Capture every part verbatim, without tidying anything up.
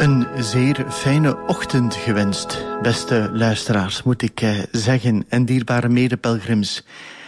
Een zeer fijne ochtend gewenst, beste luisteraars, moet ik eh, zeggen, en dierbare medepelgrims.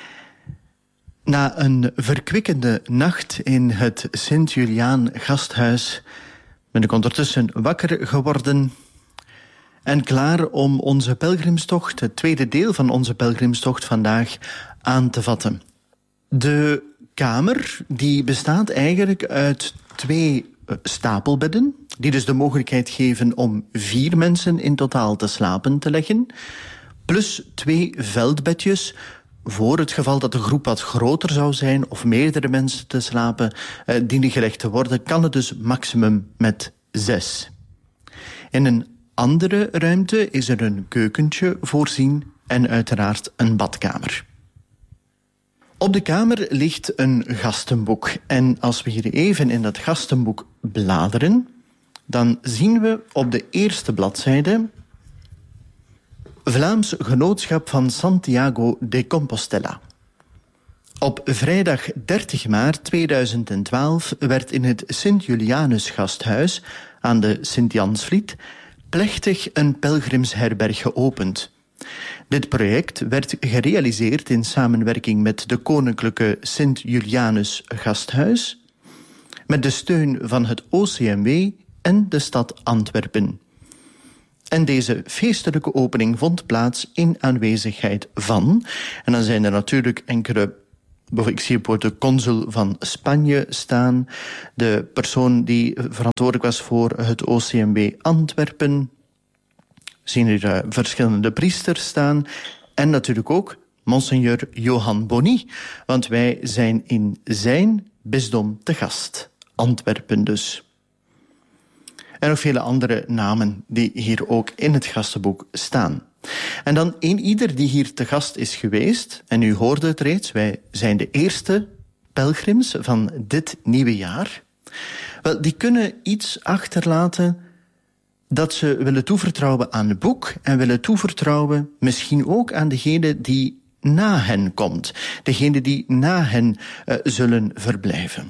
Na een verkwikkende nacht in het Sint-Juliaan gasthuis ben ik ondertussen wakker geworden en klaar om onze pelgrimstocht, het tweede deel van onze pelgrimstocht vandaag, aan te vatten. De kamer die bestaat eigenlijk uit twee stapelbedden, die dus de mogelijkheid geven om vier mensen in totaal te slapen te leggen, plus twee veldbedjes, voor het geval dat de groep wat groter zou zijn of meerdere mensen te slapen eh, dienen gelegd te worden, kan het dus maximum met zes. In een andere ruimte is er een keukentje voorzien en uiteraard een badkamer. Op de kamer ligt een gastenboek. En als we hier even in dat gastenboek bladeren, dan zien we op de eerste bladzijde Vlaams Genootschap van Santiago de Compostela. Op vrijdag dertig maart tweeduizend twaalf werd in het Sint-Julianus gasthuis aan de Sint-Jansvliet plechtig een pelgrimsherberg geopend. Dit project werd gerealiseerd in samenwerking met de Koninklijke Sint-Julianus Gasthuis, met de steun van het O C M W en de stad Antwerpen. En deze feestelijke opening vond plaats in aanwezigheid van, en dan zijn er natuurlijk enkele, ik zie op de consul van Spanje staan, de persoon die verantwoordelijk was voor het O C M W Antwerpen, zien er uh, verschillende priesters staan en natuurlijk ook Monseigneur Johan Bonny, want wij zijn in zijn bisdom te gast, Antwerpen dus. En nog vele andere namen die hier ook in het gastenboek staan. En dan een ieder die hier te gast is geweest, en u hoorde het reeds, wij zijn de eerste pelgrims van dit nieuwe jaar. Wel, die kunnen iets achterlaten dat ze willen toevertrouwen aan het boek en willen toevertrouwen misschien ook aan degene die na hen komt. Degene die na hen uh, zullen verblijven.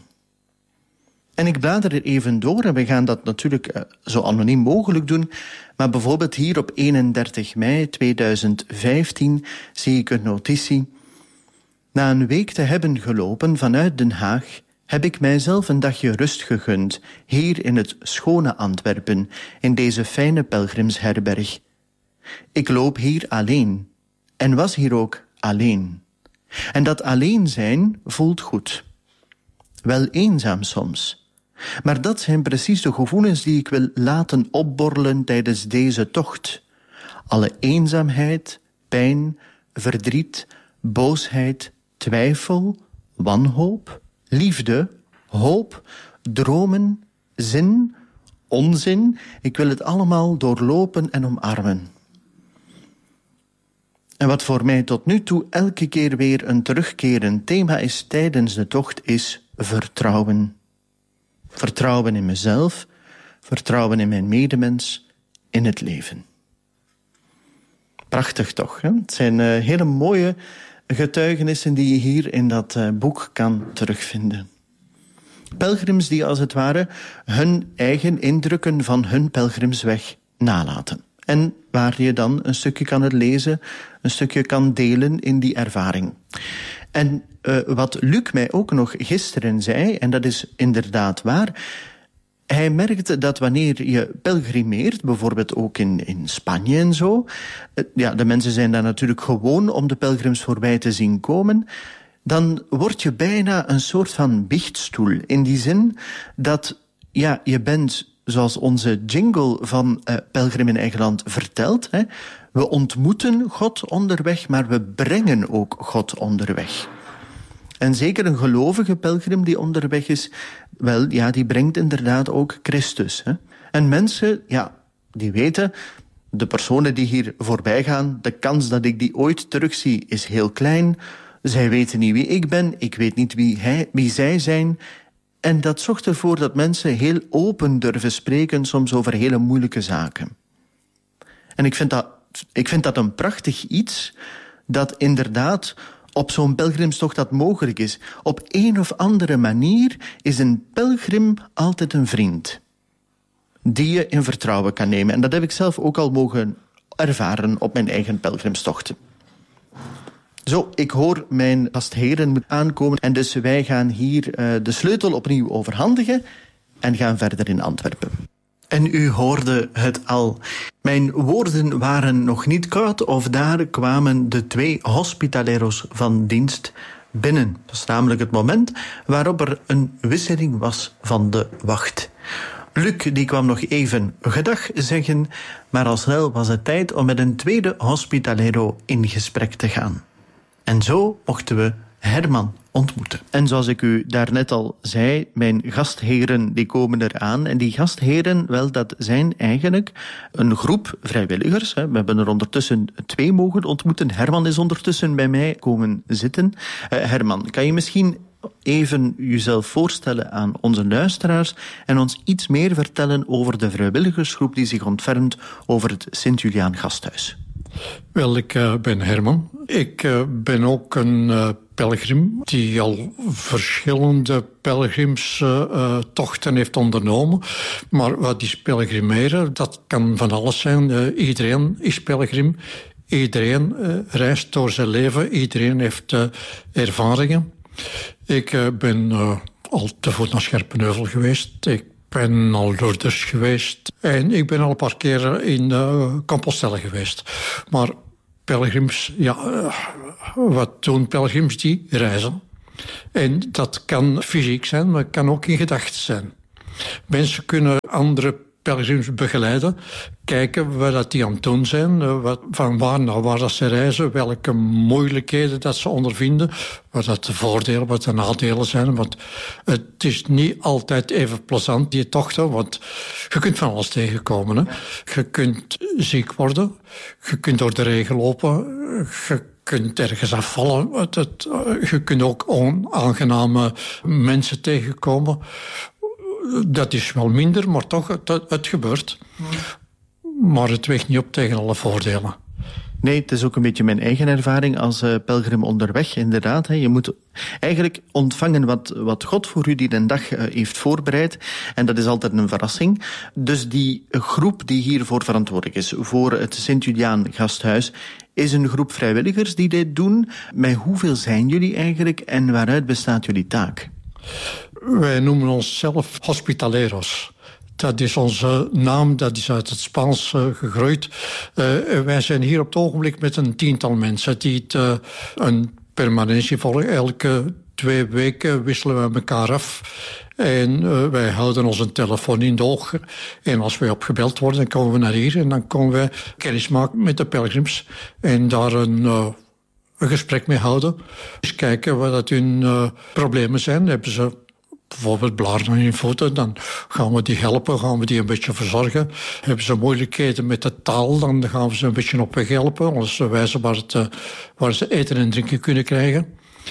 En ik blader er even door en we gaan dat natuurlijk uh, zo anoniem mogelijk doen. Maar bijvoorbeeld hier op eenendertig mei tweeduizend vijftien zie ik een notitie. Na een week te hebben gelopen vanuit Den Haag heb ik mijzelf een dagje rust gegund, hier in het schone Antwerpen, in deze fijne pelgrimsherberg. Ik loop hier alleen, en was hier ook alleen. En dat alleen zijn voelt goed. Wel eenzaam soms. Maar dat zijn precies de gevoelens die ik wil laten opborrelen tijdens deze tocht. Alle eenzaamheid, pijn, verdriet, boosheid, twijfel, wanhoop, liefde, hoop, dromen, zin, onzin. Ik wil het allemaal doorlopen en omarmen. En wat voor mij tot nu toe elke keer weer een terugkerend thema is tijdens de tocht, is vertrouwen. Vertrouwen in mezelf, vertrouwen in mijn medemens, in het leven. Prachtig toch, hè? Het zijn uh, hele mooie getuigenissen die je hier in dat uh, boek kan terugvinden. Pelgrims die als het ware hun eigen indrukken van hun pelgrimsweg nalaten. En waar je dan een stukje kan het lezen, een stukje kan delen in die ervaring. En uh, wat Luc mij ook nog gisteren zei, en dat is inderdaad waar, hij merkte dat wanneer je pelgrimeert, bijvoorbeeld ook in, in Spanje en zo, uh, ja, de mensen zijn daar natuurlijk gewoon om de pelgrims voorbij te zien komen, dan word je bijna een soort van biechtstoel. In die zin dat ja, je bent, zoals onze jingle van uh, Pelgrim in Eigen Land vertelt, hè, we ontmoeten God onderweg, maar we brengen ook God onderweg. En zeker een gelovige pelgrim die onderweg is, wel, ja, die brengt inderdaad ook Christus. Hè. En mensen, ja, die weten, de personen die hier voorbij gaan, de kans dat ik die ooit terugzie is heel klein. Zij weten niet wie ik ben, ik weet niet wie, hij, wie zij zijn. En dat zorgt ervoor dat mensen heel open durven spreken, soms over hele moeilijke zaken. En ik vind dat, ik vind dat een prachtig iets, dat inderdaad op zo'n pelgrimstocht dat mogelijk is. Op een of andere manier is een pelgrim altijd een vriend. die je in vertrouwen kan nemen. En dat heb ik zelf ook al mogen ervaren op mijn eigen pelgrimstochten. Zo, ik hoor mijn gastheren aankomen en dus wij gaan hier uh, de sleutel opnieuw overhandigen en gaan verder in Antwerpen. En u hoorde het al. Mijn woorden waren nog niet koud of daar kwamen de twee hospitaleros van dienst binnen. Dat is namelijk het moment waarop er een wisseling was van de wacht. Luc die kwam nog even gedag zeggen, maar al snel was het tijd om met een tweede hospitalero in gesprek te gaan. En zo mochten we Herman ontmoeten. En zoals ik u daarnet al zei, mijn gastheren die komen eraan. En die gastheren, wel, dat zijn eigenlijk een groep vrijwilligers. We hebben er ondertussen twee mogen ontmoeten. Herman is ondertussen bij mij komen zitten. Uh, Herman, kan je misschien even jezelf voorstellen aan onze luisteraars en ons iets meer vertellen over de vrijwilligersgroep die zich ontfermt over het Sint-Juliaan Gasthuis? Wel, ik uh, ben Herman. Ik uh, ben ook een uh, pelgrim die al verschillende pelgrimstochten uh, heeft ondernomen. Maar wat is pelgrimeren? Dat kan van alles zijn. Uh, iedereen is pelgrim. Iedereen uh, reist door zijn leven. Iedereen heeft uh, ervaringen. Ik uh, ben uh, al te voet naar Scherpenheuvel geweest. Ik ben al Lourdes geweest. En ik ben al een paar keer in uh, Compostelle geweest. Maar pelgrims, ja, uh, wat doen pelgrims? Die reizen. En dat kan fysiek zijn, maar het kan ook in gedachten zijn. Mensen kunnen andere pelgrims begeleiden, kijken wat die aan het doen zijn, wat, van waar naar waar dat ze reizen, welke moeilijkheden dat ze ondervinden, wat dat de voordelen, wat de nadelen zijn. Want het is niet altijd even plezant, die tochten, want je kunt van alles tegenkomen. Hè. Je kunt ziek worden, je kunt door de regen lopen, je kunt ergens afvallen, het, het, je kunt ook onaangename mensen tegenkomen. Dat is wel minder, maar toch, het, het gebeurt. Maar het weegt niet op tegen alle voordelen. Nee, het is ook een beetje mijn eigen ervaring als uh, pelgrim onderweg, inderdaad. Hè. Je moet eigenlijk ontvangen wat, wat God voor u die den dag uh, heeft voorbereid. En dat is altijd een verrassing. Dus die groep die hiervoor verantwoordelijk is, voor het Sint-Juliaan Gasthuis, is een groep vrijwilligers die dit doen. Met hoeveel zijn jullie eigenlijk en waaruit bestaat jullie taak? Wij noemen onszelf hospitaleros. Dat is onze naam, dat is uit het Spaans uh, gegroeid. Uh, wij zijn hier op het ogenblik met een tiental mensen die het, uh, een permanentie volgen. Elke twee weken wisselen we elkaar af. En uh, wij houden onze telefoon in de oog. En als wij opgebeld worden, dan komen we naar hier. En dan komen wij kennis maken met de pelgrims. En daar een... Uh, een gesprek mee houden. Eens kijken wat dat hun uh, problemen zijn. Hebben ze bijvoorbeeld blaren aan hun voeten, dan gaan we die helpen, gaan we die een beetje verzorgen. Hebben ze moeilijkheden met de taal, dan gaan we ze een beetje op weg helpen. Als ze wijzen waar, het, uh, waar ze eten en drinken kunnen krijgen.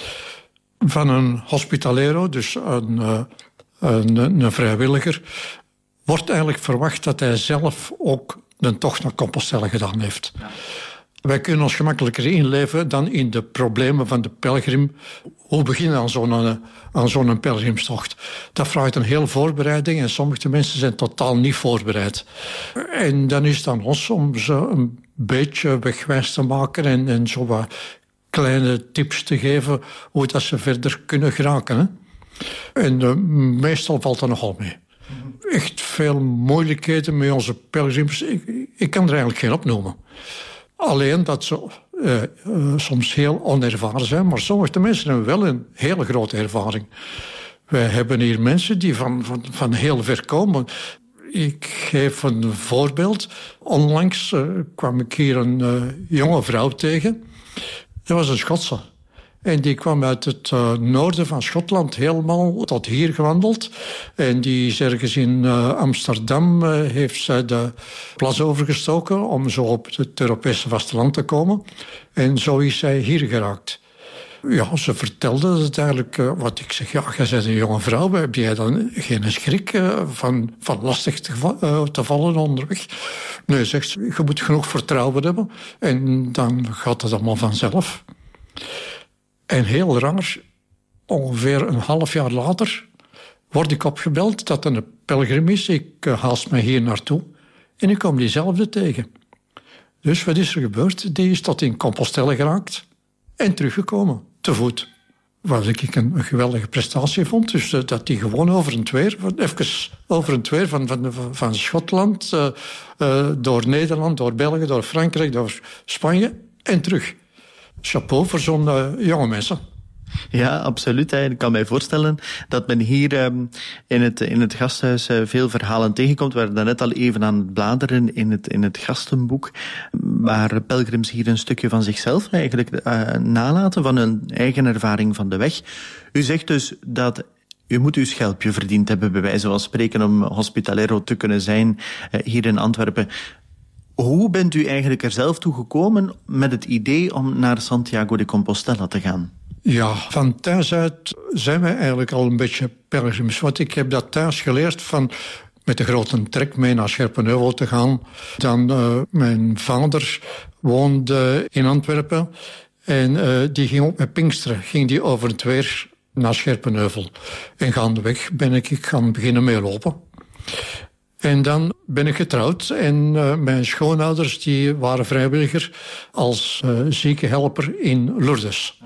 Van een hospitalero, dus een, uh, een, een vrijwilliger, wordt eigenlijk verwacht dat hij zelf ook de tocht naar Compostelle gedaan heeft. Ja. Wij kunnen ons gemakkelijker inleven dan in de problemen van de pelgrim. Hoe beginnen aan zo'n, aan zo'n pelgrimstocht? Dat vraagt een heel voorbereiding en sommige mensen zijn totaal niet voorbereid. En dan is het aan ons om ze een beetje wegwijs te maken en, en zo wat kleine tips te geven hoe dat ze verder kunnen geraken. Hè? En uh, meestal valt dat nogal mee. Echt veel moeilijkheden met onze pelgrims. Ik, ik kan er eigenlijk geen opnoemen. Alleen dat ze uh, uh, soms heel onervaren zijn, maar sommige mensen hebben wel een hele grote ervaring. Wij hebben hier mensen die van, van, van heel ver komen. Ik geef een voorbeeld. Onlangs uh, kwam ik hier een uh, jonge vrouw tegen. Dat was een Schotse. En die kwam uit het uh, noorden van Schotland helemaal tot hier gewandeld. En die is ergens in uh, Amsterdam, uh, heeft zij de plas overgestoken om zo op het Europese vasteland te komen. En zo is zij hier geraakt. Ja, ze vertelde het eigenlijk, uh, wat ik zeg, ja, jij bent een jonge vrouw, heb jij dan geen schrik uh, van, van lastig te, uh, te vallen onderweg? Nee, zegt ze, je moet genoeg vertrouwen hebben en dan gaat het allemaal vanzelf. En heel raar, ongeveer een half jaar later word ik opgebeld dat er een pelgrim is. Ik uh, haast mij hier naartoe en ik kom diezelfde tegen. Dus wat is er gebeurd? Die is tot in Compostela geraakt en teruggekomen, te voet. Wat ik een, een geweldige prestatie vond. Dus uh, dat die gewoon over een tweer, even over een tweer van, van, van Schotland, uh, uh, door Nederland, door België, door Frankrijk, door Spanje en terug. Chapeau voor zo'n uh, jonge mensen. Ja, absoluut. Hè. Ik kan mij voorstellen dat men hier um, in, het, in het gasthuis uh, veel verhalen tegenkomt. We waren net al even aan het bladeren in het, in het gastenboek, waar pelgrims hier een stukje van zichzelf eigenlijk uh, nalaten, van hun eigen ervaring van de weg. U zegt dus dat u moet uw schelpje verdiend hebben, bij wijze van spreken, om hospitalero te kunnen zijn uh, hier in Antwerpen. Hoe bent u eigenlijk er zelf toe gekomen met het idee om naar Santiago de Compostela te gaan? Ja, van thuis uit zijn wij eigenlijk al een beetje pelgrims. Want ik heb dat thuis geleerd van met de grote trek mee naar Scherpenheuvel te gaan. Dan uh, mijn vader woonde in Antwerpen en uh, die ging ook met Pinksteren, ging die over het weer naar Scherpenheuvel. En gaandeweg ben ik, ik gaan beginnen mee lopen. En dan ben ik getrouwd en uh, mijn schoonouders die waren vrijwilliger als uh, ziekenhelper in Lourdes.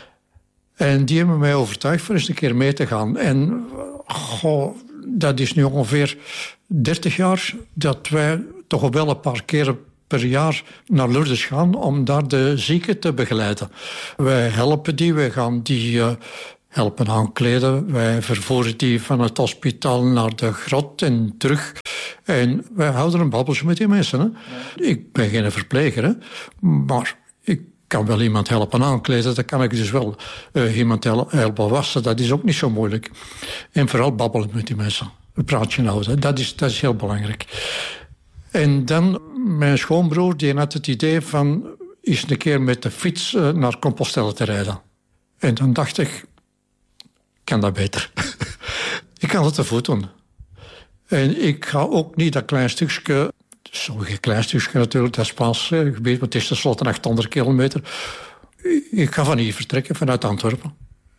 En die hebben mij overtuigd voor eens een keer mee te gaan. En goh, dat is nu ongeveer dertig jaar dat wij toch wel een paar keren per jaar naar Lourdes gaan om daar de zieken te begeleiden. Wij helpen die, wij gaan die uh, helpen aankleden. Wij vervoeren die van het hospitaal naar de grot en terug. En wij houden een babbeltje met die mensen. Hè. Ja. Ik ben geen verpleger, hè, maar ik kan wel iemand helpen aankleden. Dat kan ik dus wel. Uh, iemand helpen wassen, dat is ook niet zo moeilijk. En vooral babbelen met die mensen. Een praatje houden, dat is, dat is heel belangrijk. En dan, mijn schoonbroer, die had het idee van eens een keer met de fiets uh, naar Compostela te rijden. En dan dacht ik, ik kan dat beter. Ik kan dat te voet doen. En ik ga ook niet dat klein stukje, sommige klein stukje natuurlijk, dat is Spaans eh, gebied, maar het is tenslotte achthonderd kilometer. Ik ga van hier vertrekken, vanuit Antwerpen.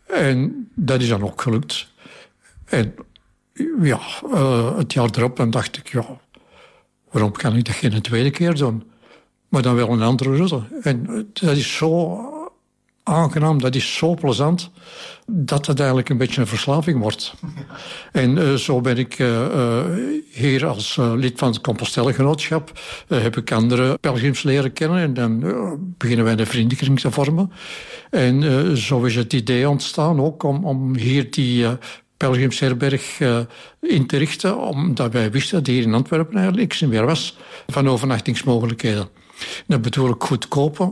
En dat is dan ook gelukt. En ja, uh, het jaar erop dan dacht ik, ja, waarom kan ik dat geen tweede keer doen? Maar dan wel een andere route. En dat is zo aangenaam, dat is zo plezant, dat het eigenlijk een beetje een verslaving wordt. En uh, zo ben ik uh, uh, hier als uh, lid van het Compostela-genootschap, uh, heb ik andere pelgrims leren kennen en dan uh, beginnen wij een vriendenkring te vormen. En uh, zo is het idee ontstaan ook om, om hier die uh, pelgrimsherberg uh, in te richten, omdat wij wisten dat hier in Antwerpen eigenlijk niks meer was van overnachtingsmogelijkheden. Dat bedoel ik goedkope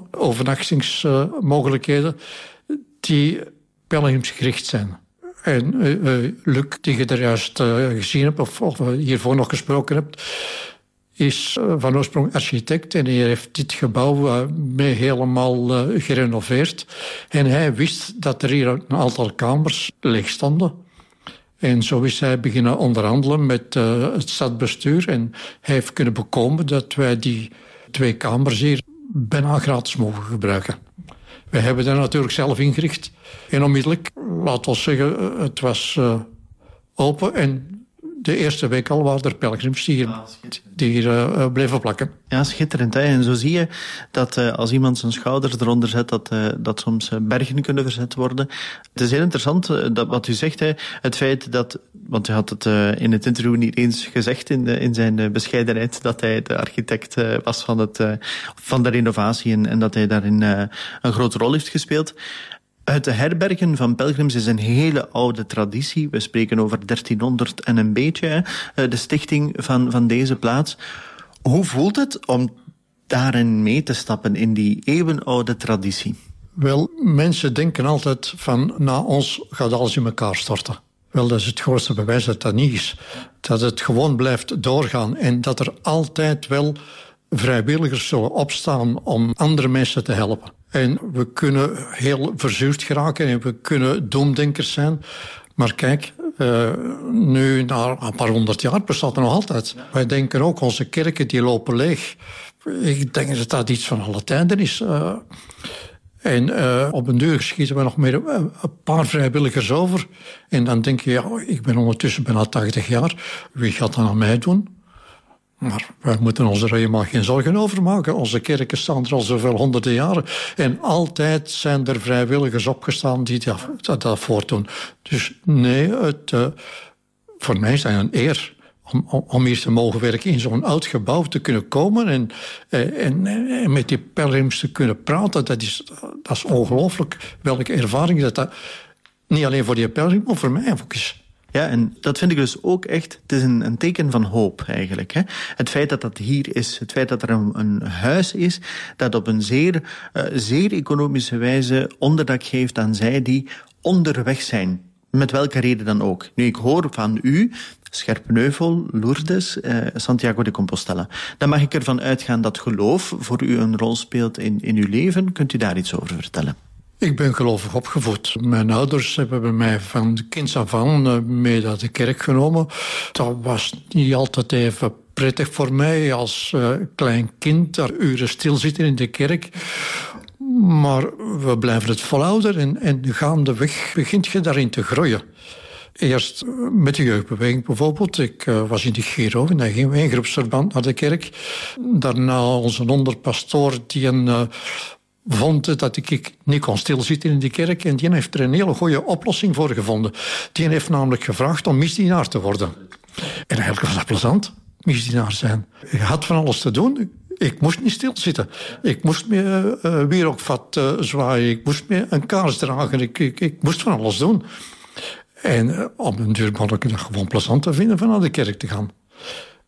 overnachtingsmogelijkheden uh, die pelgrimsgericht zijn. En uh, uh, Luc, die je er juist uh, gezien hebt, of, of hiervoor nog gesproken hebt, is uh, van oorsprong architect en hij heeft dit gebouw uh, mee helemaal uh, gerenoveerd. En hij wist dat er hier een aantal kamers leeg stonden. En zo is hij beginnen onderhandelen met uh, het stadsbestuur en hij heeft kunnen bekomen dat wij die twee kamers hier bijna gratis mogen gebruiken. Wij hebben dat natuurlijk zelf ingericht. En onmiddellijk, laten we zeggen, het was uh, open. En de eerste week al waren er pelgrims die hier, die hier uh, bleven plakken. Ja, schitterend. Hè? En zo zie je dat uh, als iemand zijn schouders eronder zet, dat, uh, dat soms uh, bergen kunnen verzet worden. Het is heel interessant uh, dat wat u zegt. Hè? Het feit dat, want u had het uh, in het interview niet eens gezegd in, de, in zijn uh, bescheidenheid, dat hij de architect uh, was van, het, uh, van de renovatie en, en dat hij daarin uh, een grote rol heeft gespeeld. Het herbergen van pelgrims is een hele oude traditie. We spreken over dertienhonderd en een beetje, hè, de stichting van, van deze plaats. Hoe voelt het om daarin mee te stappen in die eeuwenoude traditie? Wel, mensen denken altijd van, na ons gaat alles in elkaar storten. Wel, dat is het grootste bewijs dat dat niet is. Dat het gewoon blijft doorgaan en dat er altijd wel vrijwilligers zullen opstaan om andere mensen te helpen. En we kunnen heel verzuurd geraken en we kunnen doemdenkers zijn. Maar kijk, uh, nu na een paar honderd jaar bestaat er nog altijd. Ja. Wij denken ook, onze kerken die lopen leeg. Ik denk dat dat iets van alle tijden is. Uh, En uh, op een duur schieten we nog meer een paar vrijwilligers over. En dan denk je, ja, ik ben ondertussen bijna tachtig jaar. Wie gaat dat aan mij doen? Maar wij moeten ons er helemaal geen zorgen over maken. Onze kerken staan er al zoveel honderden jaren. En altijd zijn er vrijwilligers opgestaan die dat, dat, dat voortdoen. Dus nee, het, uh, voor mij is dat een eer om, om hier te mogen werken, in zo'n oud gebouw te kunnen komen en, en, en met die pelgrims te kunnen praten. Dat is, dat is ongelooflijk welke ervaring dat dat niet alleen voor die pelgrim, maar voor mij ook is. Ja, en dat vind ik dus ook echt, het is een, een teken van hoop eigenlijk. Hè? Het feit dat dat hier is, het feit dat er een, een huis is dat op een zeer, uh, zeer economische wijze onderdak geeft aan zij die onderweg zijn. Met welke reden dan ook. Nu, ik hoor van u, Scherpenheuvel, Lourdes, uh, Santiago de Compostela. Dan mag ik ervan uitgaan dat geloof voor u een rol speelt in, in uw leven. Kunt u daar iets over vertellen? Ik ben gelovig opgevoed. Mijn ouders hebben mij van kinds af aan mee naar de kerk genomen. Dat was niet altijd even prettig voor mij als uh, klein kind. Daar uren stilzitten in de kerk. Maar we blijven het volhouden en, en gaandeweg begint je daarin te groeien. Eerst met de jeugdbeweging bijvoorbeeld. Ik uh, was in de Giro en dan gingen we in groepsverband naar de kerk. Daarna onze onderpastoor die een... Uh, vond dat ik niet kon stilzitten in die kerk. En die heeft er een hele goede oplossing voor gevonden. Die heeft namelijk gevraagd om misdienaar te worden. En eigenlijk was dat plezant, misdienaar zijn. Je had van alles te doen. Ik moest niet stilzitten. Ik moest me uh, wierookvat uh, zwaaien. Ik moest me een kaars dragen. Ik, ik, ik moest van alles doen. En uh, op een duur begon ik het gewoon plezant te vinden van naar de kerk te gaan.